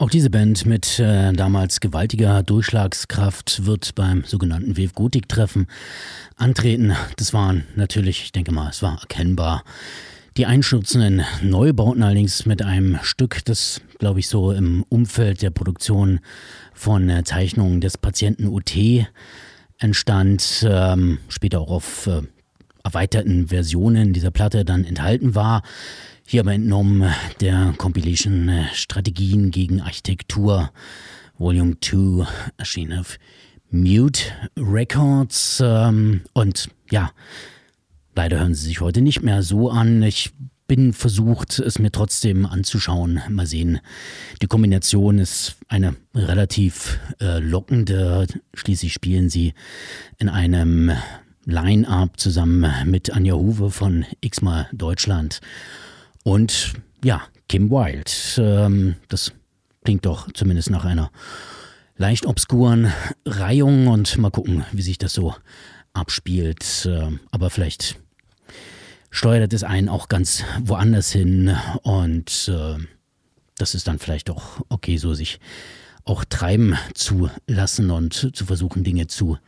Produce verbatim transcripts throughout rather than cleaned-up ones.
Auch diese Band mit äh, damals gewaltiger Durchschlagskraft wird beim sogenannten Wave Gothic Treffen antreten. Das waren natürlich, ich denke mal, es war erkennbar. Die einstürzenden Neubauten allerdings mit einem Stück, das, glaube ich, so im Umfeld der Produktion von äh, Zeichnungen des Patienten U T entstand, ähm, später auch auf äh, erweiterten Versionen dieser Platte dann enthalten war. Hier aber entnommen der Compilation äh, Strategien gegen Architektur Volume zwei erschien auf Mute Records ähm, und ja, leider hören sie sich heute nicht mehr so an. Ich bin versucht, es mir trotzdem anzuschauen. Mal sehen. Die Kombination ist eine relativ äh, lockende. Schließlich spielen sie in einem Line-Up zusammen mit Anja Huwe von X-Mal Deutschland und ja, Kim Wilde. Ähm, das klingt doch zumindest nach einer leicht obskuren Reihung und mal gucken, wie sich das so abspielt. Äh, aber vielleicht steuert es einen auch ganz woanders hin und äh, das ist dann vielleicht auch okay, so sich auch treiben zu lassen und zu versuchen, Dinge zu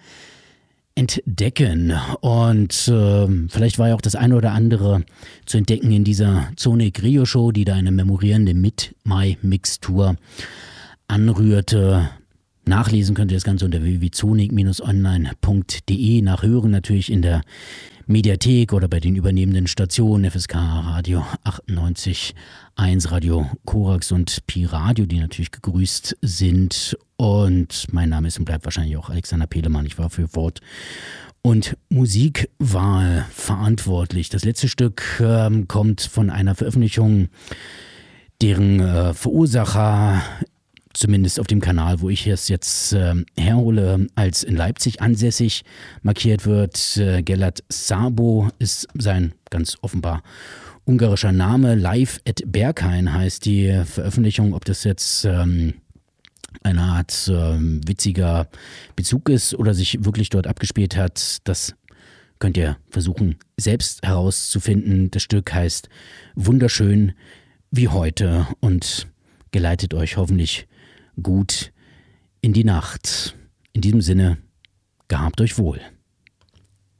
entdecken. Und äh, vielleicht war ja auch das eine oder andere zu entdecken in dieser Sonic Rio Show, die da eine memorierende Mid-Mai-Mixtur anrührte. Nachlesen könnt ihr das Ganze unter w w w punkt sonic Bindestrich online punkt d e, nachhören natürlich in der Mediathek oder bei den übernehmenden Stationen F S K Radio achtundneunzig Komma eins, Radio Korax und Pi Radio, die natürlich gegrüßt sind. Und mein Name ist und bleibt wahrscheinlich auch Alexander Pelemann. Ich war für Wort- und Musikwahl verantwortlich. Das letzte Stück ähm, kommt von einer Veröffentlichung, deren äh, Verursacher zumindest auf dem Kanal, wo ich es jetzt äh, herhole, als in Leipzig ansässig markiert wird. Äh, Gellert Szabo ist sein ganz offenbar ungarischer Name. Live at Berghain heißt die Veröffentlichung. Ob das jetzt ähm, eine Art ähm, witziger Bezug ist oder sich wirklich dort abgespielt hat, das könnt ihr versuchen selbst herauszufinden. Das Stück heißt Wunderschön wie heute und geleitet euch hoffentlich gut in die Nacht. In diesem Sinne, gehabt euch wohl.